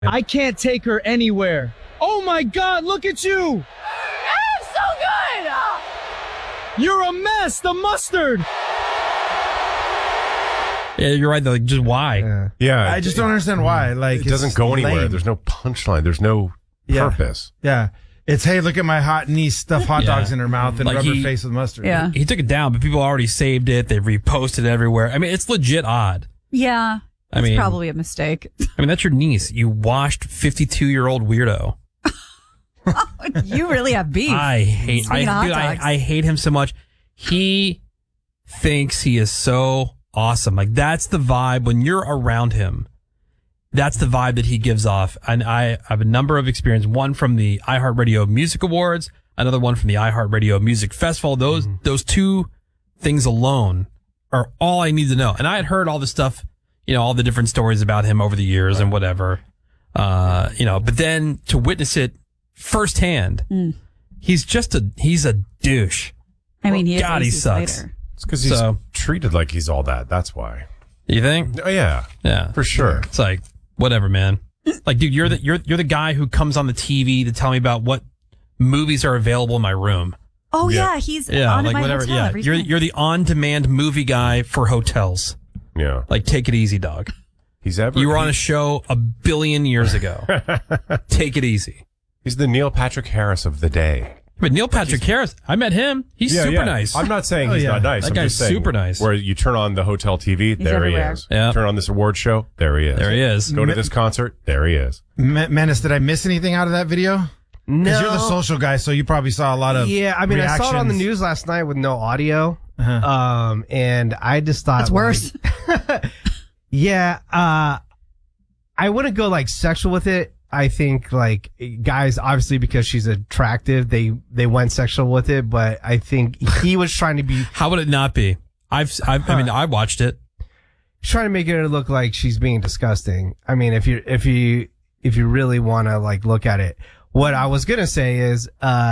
I can't take her anywhere. Oh my God, look at you. I'm so good. You're a mess. The mustard. Yeah, you're right though. Like, just why? Yeah. I just don't understand why. Like, it doesn't go anywhere. lame. There's no punchline. There's no purpose. Yeah. It's, hey, look at my hot niece stuff hot dogs in her mouth and Like rub her face with mustard. Yeah. He took it down, but people already saved it. They've reposted it everywhere. I mean, it's legit odd. Yeah. It's mean- probably a mistake. I mean, that's your niece. You washed 52-year-old weirdo. You really have beef. I hate Speaking of hot dude, dogs. I hate him so much. He thinks he is so awesome. Like, that's the vibe when you're around him. That's the vibe that he gives off. And I have a number of experience. One from the iHeartRadio Music Awards, another one from the iHeartRadio Music Festival. Those two things alone are all I need to know. And I had heard all the stuff, all the different stories about him over the years and whatever. But then to witness it firsthand, he's a douche. I mean, God, he sucks. Later. It's because he's treated like he's all that. That's why. You think? Oh, yeah. Yeah. For sure. It's like, whatever, man. Like, dude, you're the guy who comes on the TV to tell me about what movies are available in my room. Oh yeah, he's on at my hotel every time. You're the on-demand movie guy for hotels. Yeah. Like, take it easy, dog. You were on a show 1 billion years ago. Take it easy. He's the Neil Patrick Harris of the day. But Neil Patrick Harris, I met him. He's super nice. I'm not saying he's not nice. That I'm guy's just saying super nice. Where you turn on the hotel TV, there he everywhere. is. Yeah. Turn on this award show, there he is. There he is. Go to this concert, there he is. Menace, did I miss anything out of that video? No. Because you're the social guy, so you probably saw a lot of I mean, I saw it on the reactions. news last night with no audio. And I just thought... That's worse. I wouldn't go like sexual with it. I think like guys, obviously because she's attractive, they went sexual with it, but I think he was trying to be... How would it not be? I mean, I watched it. Trying to make it look like she's being disgusting. I mean, if you really want to like look at it, what I was gonna say is,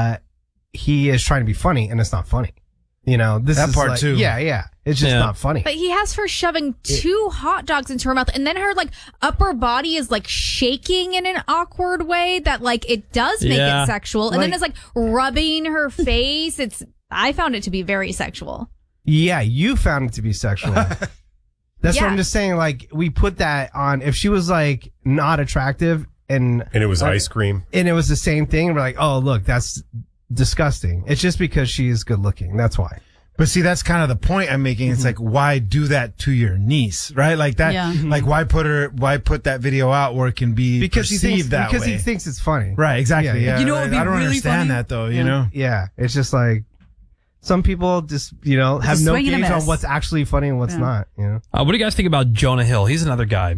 he is trying to be funny, and it's not funny. This That is part like, too. Yeah, it's just not funny. But he has her shoving 2 hot dogs into her mouth, and then her like upper body is like shaking in an awkward way that like it does make it sexual, and then it's like rubbing her face. I found it to be very sexual. Yeah, you found it to be sexual. That's what I'm just saying. Like, we put that on. If she was like not attractive and it was ice cream, and it was the same thing, we're like, oh look, that's disgusting. It's just because she's good looking. That's why. But see, that's kind of the point I'm making. It's like, why do that to your niece, right? Like that, like why put that video out where it can be perceived that way? Because he thinks it's funny. Right, exactly. Yeah. You know what would be I don't really understand funny? that though, you know? Yeah, it's just like some people just, have It's a no swing and a gauge on miss. what's actually funny and what's not, What do you guys think about Jonah Hill? He's another guy.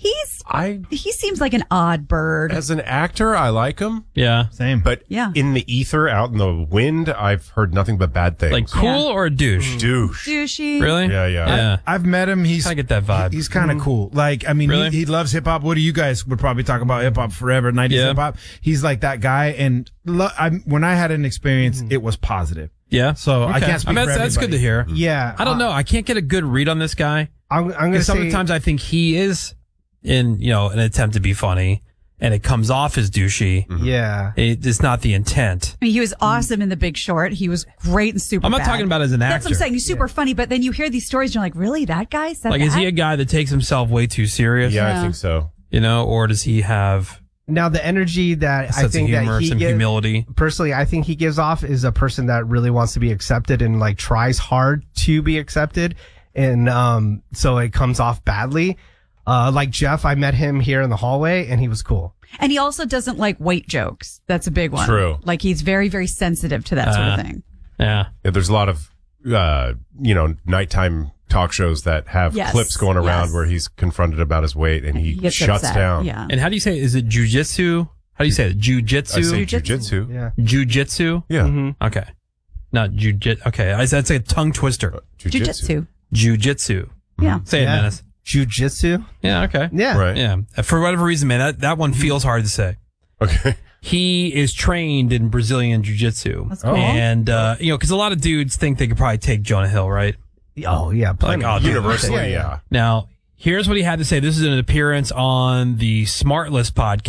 He seems like an odd bird. As an actor, I like him. Yeah. Same. But Yeah. in the ether, out in the wind, I've heard nothing but bad things. Like cool or a douche? Douche. Douchey. Really? Yeah. I've met him. I get that vibe. He's kind of cool. Like, I mean, Really? he loves hip hop. What do you guys would probably talk about hip hop forever, 90s hip hop? He's like that guy. And when I had an experience, it was positive. Yeah. So I Okay. can't speak for that's good to hear. Yeah. I don't know. I can't get a good read on this guy. I'm going to Because say... sometimes I think he is in, an attempt to be funny, and it comes off as douchey. Yeah. It's not the intent. I mean, he was awesome in The Big Short. He was great and super I'm not bad. talking about as an That's actor. what I'm saying. He's super funny, but then you hear these stories and you're like, really? That guy said Like, that? is he a guy that takes himself way too serious? Yeah, I think so. Or does he have Now, the energy that a sense I think of humor, that he some gives, humility? personally, I think he gives off is a person that really wants to be accepted and like tries hard to be accepted. And, so it comes off badly. Like Jeff, I met him here in the hallway and he was cool. And he also doesn't like weight jokes. That's a big one. True. Like he's very, very sensitive to that sort of thing. Yeah. There's a lot of, nighttime talk shows that have Yes. clips going around Yes. where he's confronted about his weight and he gets shuts upset. down. Yeah. And how do you say it? Is it jujitsu? How do you say it? I Jujitsu? say jujitsu. Yeah. Jujitsu? Yeah. Okay. Not jujitsu. Okay. That's a tongue twister. Jiu-jitsu. Jujitsu. Yeah. Say it, Yeah. Menace. Jiu-jitsu? Yeah, okay. Yeah. Right. Yeah. For whatever reason, man, that one feels hard to say. Okay. He is trained in Brazilian Jiu-Jitsu. That's cool. And, because a lot of dudes think they could probably take Jonah Hill, right? Oh, yeah. Plenty. Like, oh, dude, Universally, yeah. Now, Here's what he had to say. This is an appearance on the Smartless podcast.